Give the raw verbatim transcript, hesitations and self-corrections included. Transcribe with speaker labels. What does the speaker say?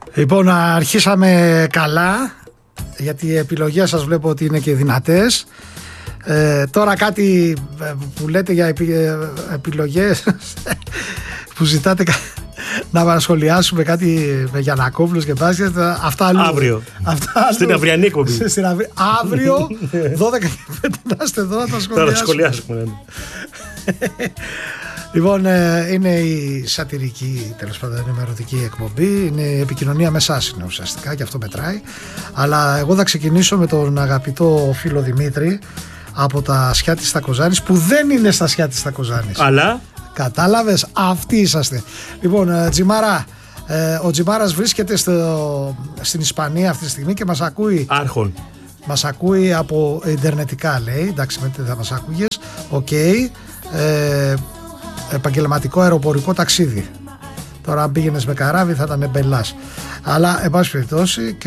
Speaker 1: Λοιπόν, αρχίσαμε καλά, γιατί οι επιλογές σας βλέπω ότι είναι και δυνατές. Ε, τώρα κάτι που λέτε για επι, επιλογές που ζητάτε να σχολιάσουμε κάτι με Γιαννακόπουλος και μπάσκετ, αυτά αλλού.
Speaker 2: Αύριο. Αυτά αλλού. Στην αυριανή εκπομπή.
Speaker 1: Αύριο, δώδεκα και πέντε να είστε εδώ να τα σχολιάσουμε.
Speaker 2: Τώρα σχολιάσουμε.
Speaker 1: Λοιπόν, είναι η σατυρική, τέλος πάντων ενημερωτική εκπομπή. Είναι η επικοινωνία με εσάς είναι ουσιαστικά και αυτό μετράει. Αλλά εγώ θα ξεκινήσω με τον αγαπητό φίλο Δημήτρη από τα Ασιά της Στακοζάνης, που δεν είναι στα Ασιά της Στακοζάνης.
Speaker 2: Αλλά
Speaker 1: κατάλαβες, αυτοί είσαστε. Λοιπόν, Τζιμάρα, ο Τζιμάρας βρίσκεται στο, στην Ισπανία αυτή τη στιγμή και μας ακούει.
Speaker 2: Άρχον.
Speaker 1: Μας ακούει από ιντερνετικά, λέει. Εντάξει, μετά θα μας άκουγες. Οκ. Okay. Ε, επαγγελματικό αεροπορικό ταξίδι. Τώρα αν πήγαινες με καράβι θα ήταν μπελάς. Αλλά εν πάση περιπτώσει και